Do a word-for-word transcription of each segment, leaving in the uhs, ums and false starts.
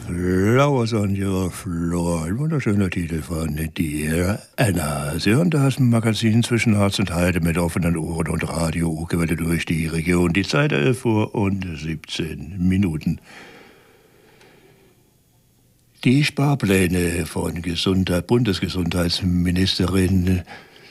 Flowers on your floor. Ein wunderschöner Titel von Dear Anna. Sie hören das Magazin zwischen Harz und Heide mit offenen Ohren und Radio Quelle durch die Region. Die Zeit elf Uhr und siebzehn Minuten. Die Sparpläne von Gesundheit, Bundesgesundheitsministerin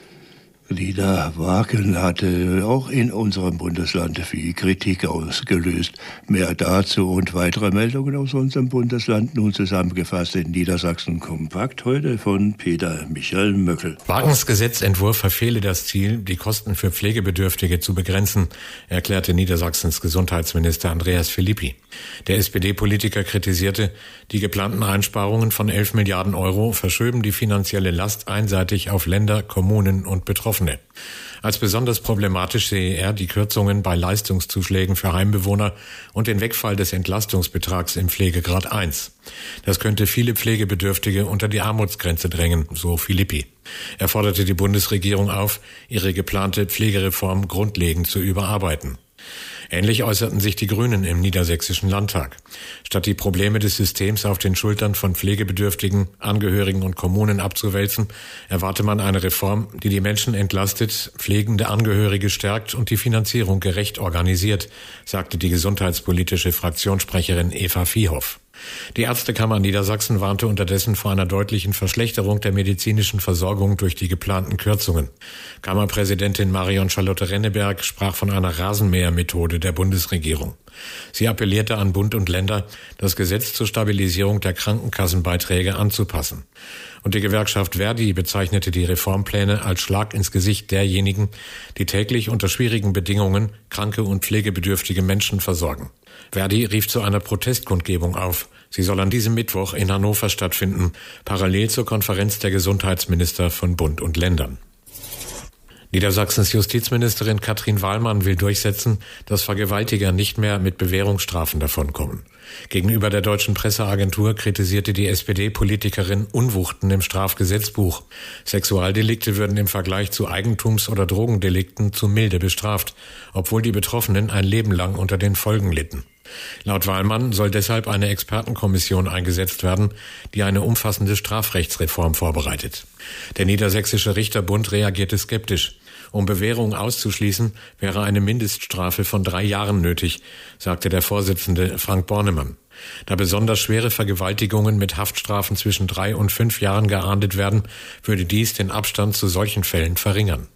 Lina Wagen hatte auch in unserem Bundesland viel Kritik ausgelöst. Mehr dazu und weitere Meldungen aus unserem Bundesland nun zusammengefasst in Niedersachsen kompakt heute von Peter Michael Möckel. Wagens Gesetzentwurf verfehle das Ziel, die Kosten für Pflegebedürftige zu begrenzen, erklärte Niedersachsens Gesundheitsminister Andreas Philippi. Der S P D-Politiker kritisierte, die geplanten Einsparungen von elf Milliarden Euro verschöben die finanzielle Last einseitig auf Länder, Kommunen und Betroffene. Als besonders problematisch sehe er die Kürzungen bei Leistungszuschlägen für Heimbewohner und den Wegfall des Entlastungsbetrags im Pflegegrad eins. Das könnte viele Pflegebedürftige unter die Armutsgrenze drängen, so Philippi. Er forderte die Bundesregierung auf, ihre geplante Pflegereform grundlegend zu überarbeiten. Ähnlich äußerten sich die Grünen im Niedersächsischen Landtag. Statt die Probleme des Systems auf den Schultern von Pflegebedürftigen, Angehörigen und Kommunen abzuwälzen, erwarte man eine Reform, die die Menschen entlastet, pflegende Angehörige stärkt und die Finanzierung gerecht organisiert, sagte die gesundheitspolitische Fraktionssprecherin Eva Viehoff. Die Ärztekammer Niedersachsen warnte unterdessen vor einer deutlichen Verschlechterung der medizinischen Versorgung durch die geplanten Kürzungen. Kammerpräsidentin Marion Charlotte Renneberg sprach von einer Rasenmähermethode der Bundesregierung. Sie appellierte an Bund und Länder, das Gesetz zur Stabilisierung der Krankenkassenbeiträge anzupassen. Und die Gewerkschaft Verdi bezeichnete die Reformpläne als Schlag ins Gesicht derjenigen, die täglich unter schwierigen Bedingungen kranke und pflegebedürftige Menschen versorgen. Verdi rief zu einer Protestkundgebung auf. Sie soll an diesem Mittwoch in Hannover stattfinden, parallel zur Konferenz der Gesundheitsminister von Bund und Ländern. Niedersachsens Justizministerin Katrin Wahlmann will durchsetzen, dass Vergewaltiger nicht mehr mit Bewährungsstrafen davonkommen. Gegenüber der Deutschen Presseagentur kritisierte die S P D-Politikerin Unwuchten im Strafgesetzbuch. Sexualdelikte würden im Vergleich zu Eigentums- oder Drogendelikten zu milde bestraft, obwohl die Betroffenen ein Leben lang unter den Folgen litten. Laut Wahlmann soll deshalb eine Expertenkommission eingesetzt werden, die eine umfassende Strafrechtsreform vorbereitet. Der Niedersächsische Richterbund reagierte skeptisch. Um Bewährung auszuschließen, wäre eine Mindeststrafe von drei Jahren nötig, sagte der Vorsitzende Frank Bornemann. Da besonders schwere Vergewaltigungen mit Haftstrafen zwischen drei und fünf Jahren geahndet werden, würde dies den Abstand zu solchen Fällen verringern.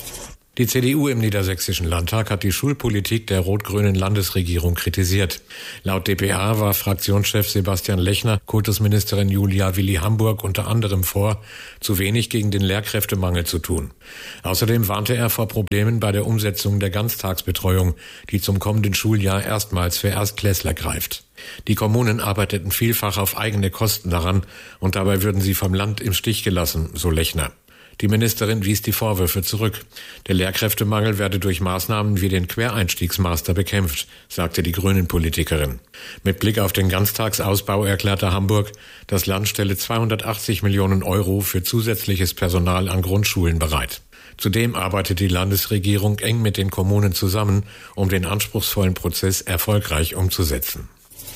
Die C D U im Niedersächsischen Landtag hat die Schulpolitik der rot-grünen Landesregierung kritisiert. Laut d p a war Fraktionschef Sebastian Lechner Kultusministerin Julia Willi-Hamburg unter anderem vor, zu wenig gegen den Lehrkräftemangel zu tun. Außerdem warnte er vor Problemen bei der Umsetzung der Ganztagsbetreuung, die zum kommenden Schuljahr erstmals für Erstklässler greift. Die Kommunen arbeiteten vielfach auf eigene Kosten daran und dabei würden sie vom Land im Stich gelassen, so Lechner. Die Ministerin wies die Vorwürfe zurück. Der Lehrkräftemangel werde durch Maßnahmen wie den Quereinstiegsmaster bekämpft, sagte die Grünen-Politikerin. Mit Blick auf den Ganztagsausbau erklärte Hamburg, das Land stelle zweihundertachtzig Millionen Euro für zusätzliches Personal an Grundschulen bereit. Zudem arbeitet die Landesregierung eng mit den Kommunen zusammen, um den anspruchsvollen Prozess erfolgreich umzusetzen.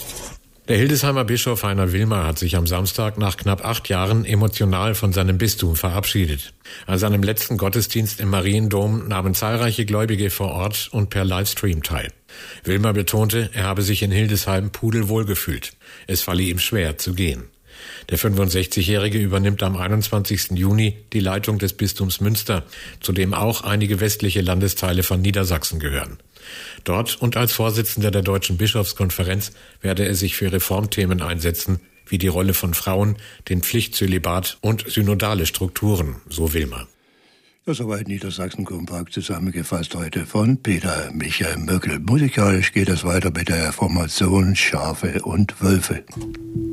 Der Hildesheimer Bischof Heiner Wilmer hat sich am Samstag nach knapp acht Jahren emotional von seinem Bistum verabschiedet. An seinem letzten Gottesdienst im Mariendom nahmen zahlreiche Gläubige vor Ort und per Livestream teil. Wilmer betonte, er habe sich in Hildesheim pudelwohl gefühlt. Es falle ihm schwer zu gehen. Der fünfundsechzigjährige übernimmt am einundzwanzigsten Juni die Leitung des Bistums Münster, zu dem auch einige westliche Landesteile von Niedersachsen gehören. Dort und als Vorsitzender der Deutschen Bischofskonferenz werde er sich für Reformthemen einsetzen, wie die Rolle von Frauen, den Pflichtzölibat und synodale Strukturen, so Wilmer. Das soweit Niedersachsen kompakt zusammengefasst heute von Peter Michael Möckel. Musikalisch geht es weiter mit der Formation Schafe und Wölfe.